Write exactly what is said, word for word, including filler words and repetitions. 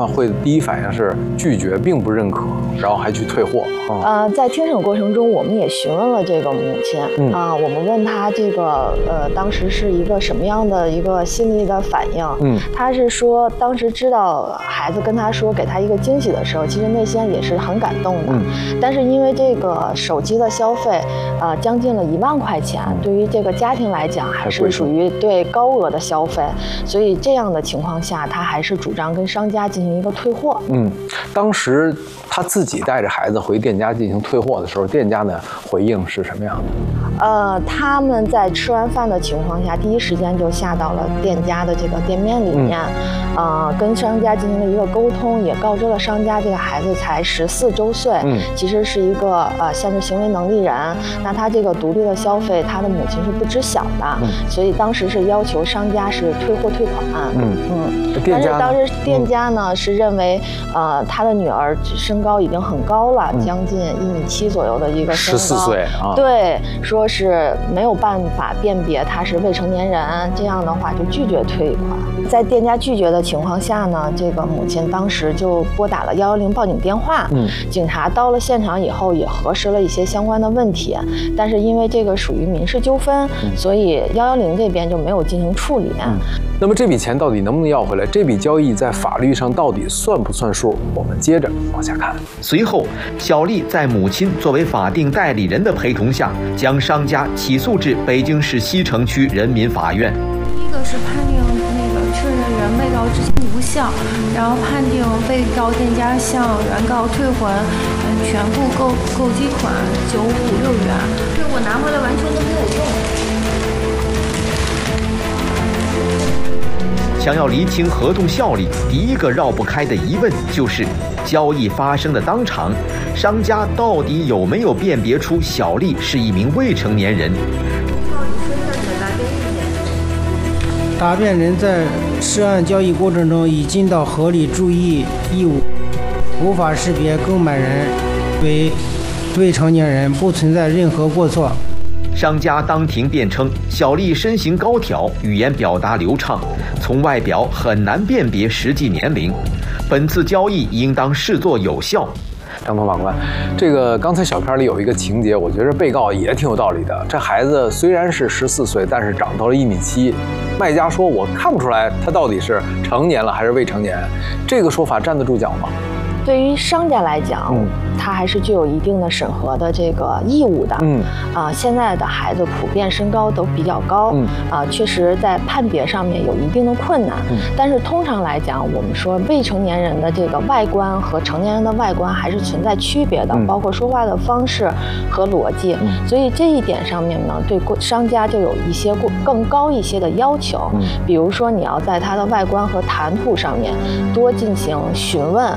会第一反应是拒绝，并不认可，然后还去退货。嗯、 呃，在听审过程中，我们也询问了这个母亲， 嗯啊、我们问她这个呃当时是一个什么样的一个心理的反应？ 嗯， 她是说当时知道孩子跟她说给她一个惊喜的时候，其实内心也是很感动的。 嗯、 但是因为这个手机的消费，呃，将近了一万块钱，对于这个家庭来讲还是属于对高额的消费，所以这样的情况下，她还是主张跟商家进行一个退货。 嗯，当时她自己带着孩子回店家进行退货的时候，店家的回应是什么样的？ 呃，他们在吃完饭的情况下，第一时间就下到了店家的这个店面里面，嗯、呃，跟商家进行了一个沟通，也告知了商家这个孩子才十四周岁，嗯，其实是一个呃限制行为能力人，那他这个独立的消费，他的母亲是不知晓的，嗯、所以当时是要求商家是退货退款，嗯嗯，但是当时店家呢、嗯、是认为，呃，他的女儿身高已经很高了，嗯、将近一米七左右的一个身高，十四岁啊， 对，说是没有办法辨别他是未成年人，这样的话就拒绝退款。在店家拒绝的情况下呢，这个母亲当时就拨打了幺幺零报警电话。嗯，警察到了现场以后也核实了一些相关的问题，但是因为这个属于民事纠纷，嗯、所以幺幺零这边就没有进行处理。嗯， 那么这笔钱到底能不能要回来？这笔交易在法律上到底算不算数？我们接着往下看。 随后，小丽在母亲作为法定代理人的陪同下，将商家起诉至北京市西城区人民法院。 第一个是判定那个确认原被告知情无效，然后判定被告店家向原告退还嗯全部购购机款九五六元，对我拿回来完全都没有用。 想要厘清合同效力，第一个绕不开的疑问就是交易发生的当场，商家到底有没有辨别出小丽是一名未成年人？ 答辩人在涉案交易过程中已尽到合理注意义务，无法识别购买人为未成年人，不存在任何过错。 商家当庭辩称，小丽身形高挑，语言表达流畅，从外表很难辨别实际年龄，本次交易应当视作有效。 张东法官，这个刚才小片里有一个情节，我觉得被告也挺有道理的。这孩子虽然是十四岁，但是长到了一米七，卖家说我看不出来他到底是成年了还是未成年，这个说法站得住脚吗？ 对于商家来讲，嗯、他还是具有一定的审核的这个义务的。嗯，啊、呃，现在的孩子普遍身高都比较高，嗯，啊、呃，确实在判别上面有一定的困难。嗯，但是通常来讲，我们说未成年人的这个外观和成年人的外观还是存在区别的，嗯、包括说话的方式和逻辑。嗯，所以这一点上面呢，对商家就有一些更高一些的要求。嗯，比如说你要在他的外观和谈吐上面多进行询问，